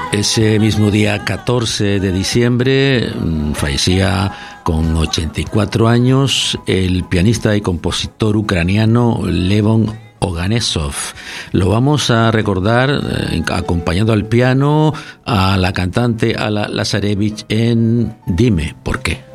Ese mismo día 14 de diciembre fallecía con 84 años el pianista y compositor ucraniano Levon Oganesov. Lo vamos a recordar acompañando al piano a la cantante Alla Lazarevich en Dime por qué.